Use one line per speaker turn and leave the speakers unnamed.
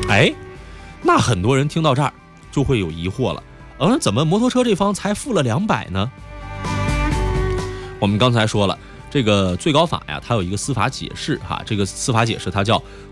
哎，那很多人听到这儿就会有疑惑了，怎么摩托车这方才付了200呢？我们刚才说了，这个最高法呀，它有一个司法解释哈，这个司法解释它叫